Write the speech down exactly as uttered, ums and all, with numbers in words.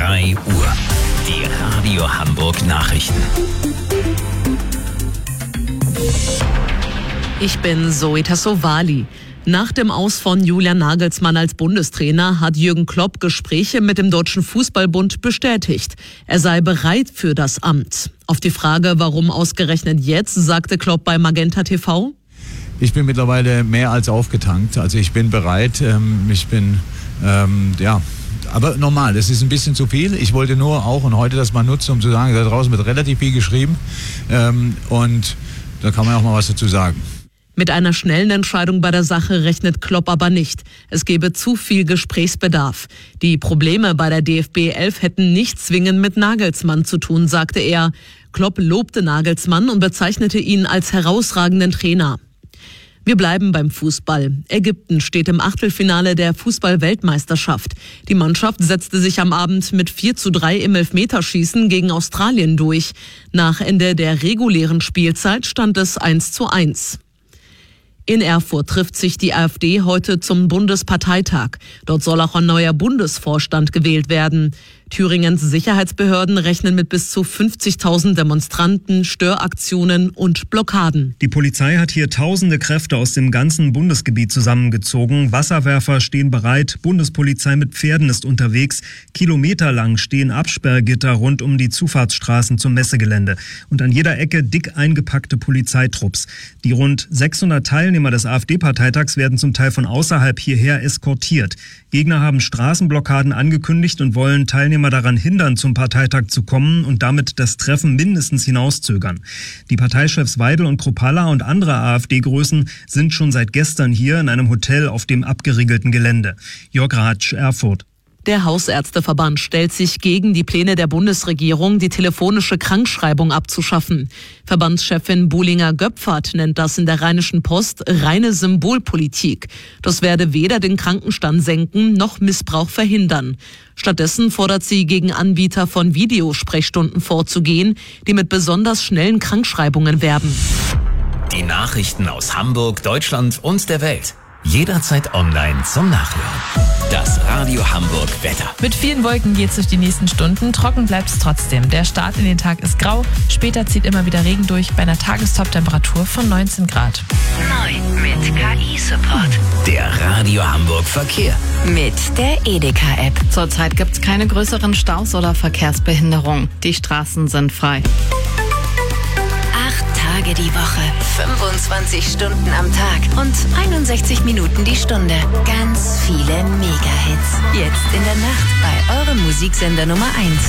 drei Uhr. Die Radio Hamburg Nachrichten. Ich bin Zoe Tassovali. Nach dem Aus von Julian Nagelsmann als Bundestrainer hat Jürgen Klopp Gespräche mit dem Deutschen Fußballbund bestätigt. Er sei bereit für das Amt. Auf die Frage, warum ausgerechnet jetzt, sagte Klopp bei Magenta T V: Ich bin mittlerweile mehr als aufgetankt. Also ich bin bereit. Ähm, ich bin, ähm, ja, aber normal. Es ist ein bisschen zu viel. Ich wollte nur auch und heute das mal nutzen, um zu sagen, da draußen wird relativ viel geschrieben. Ähm, und da kann man auch mal was dazu sagen. Mit einer schnellen Entscheidung bei der Sache rechnet Klopp aber nicht. Es gebe zu viel Gesprächsbedarf. Die Probleme bei der D F B elf hätten nicht zwingend mit Nagelsmann zu tun, sagte er. Klopp lobte Nagelsmann und bezeichnete ihn als herausragenden Trainer. Wir bleiben beim Fußball. Ägypten steht im Achtelfinale der Fußball-Weltmeisterschaft. Die Mannschaft setzte sich am Abend mit vier zu drei im Elfmeterschießen gegen Australien durch. Nach Ende der regulären Spielzeit stand es eins zu eins. In Erfurt trifft sich die AfD heute zum Bundesparteitag. Dort soll auch ein neuer Bundesvorstand gewählt werden. Thüringens Sicherheitsbehörden rechnen mit bis zu fünfzigtausend Demonstranten, Störaktionen und Blockaden. Die Polizei hat hier tausende Kräfte aus dem ganzen Bundesgebiet zusammengezogen. Wasserwerfer stehen bereit, Bundespolizei mit Pferden ist unterwegs. Kilometerlang stehen Absperrgitter rund um die Zufahrtsstraßen zum Messegelände. Und an jeder Ecke dick eingepackte Polizeitrupps. Die rund sechshundert Teilnehmer des AfD-Parteitags werden zum Teil von außerhalb hierher eskortiert. Gegner haben Straßenblockaden angekündigt und wollen Teilnehmer daran hindern, zum Parteitag zu kommen und damit das Treffen mindestens hinauszögern. Die Parteichefs Weidel und Kruppalla und andere AfD-Größen sind schon seit gestern hier in einem Hotel auf dem abgeriegelten Gelände. Jörg Ratsch, Erfurt. Der Hausärzteverband stellt sich gegen die Pläne der Bundesregierung, die telefonische Krankschreibung abzuschaffen. Verbandschefin Buhlinger-Göpfert nennt das in der Rheinischen Post reine Symbolpolitik. Das werde weder den Krankenstand senken noch Missbrauch verhindern. Stattdessen fordert sie, gegen Anbieter von Videosprechstunden vorzugehen, die mit besonders schnellen Krankschreibungen werben. Die Nachrichten aus Hamburg, Deutschland und der Welt. Jederzeit online zum Nachhören. Das Radio Hamburg Wetter. Mit vielen Wolken geht's durch die nächsten Stunden. Trocken bleibt's trotzdem. Der Start in den Tag ist grau. Später zieht immer wieder Regen durch bei einer Tagestop-Temperatur von neunzehn Grad. Neu mit K I-Support. Der Radio Hamburg Verkehr. Mit der Edeka-App. Zurzeit gibt's keine größeren Staus oder Verkehrsbehinderungen. Die Straßen sind frei. Tage die Woche, fünfundzwanzig Stunden am Tag und einundsechzig Minuten die Stunde. Ganz viele Mega-Hits. Jetzt in der Nacht bei eurem Musiksender Nummer eins.